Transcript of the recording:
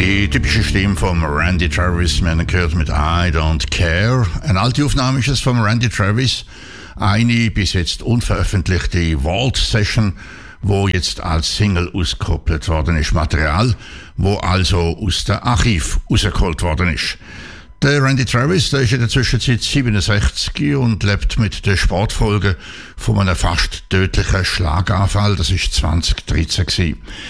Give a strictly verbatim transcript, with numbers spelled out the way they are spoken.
Die typische Stimme von Randy Travis, man gehört mit I Don't Care. Eine alte Aufnahme ist es von Randy Travis. Eine bis jetzt unveröffentlichte Vault Session, wo jetzt als Single ausgekoppelt worden ist. Material, wo also aus dem Archiv rausgeholt worden ist. Der Randy Travis, der ist in der Zwischenzeit siebenundsechzig und lebt mit den Sportfolgen von einem fast tödlichen Schlaganfall. Das war zwanzig dreizehn gewesen.